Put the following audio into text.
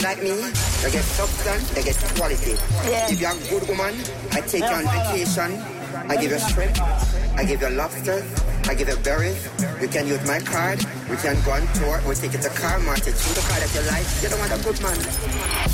Like me, they get substance, they get quality. Yeah. If you're a good woman, I take you on vacation. I give you shrimp, I give you lobsters, I give you berries. You can use my card, we can go on tour, we'll take you to car market. Choose the car that you like. You're the one a good man.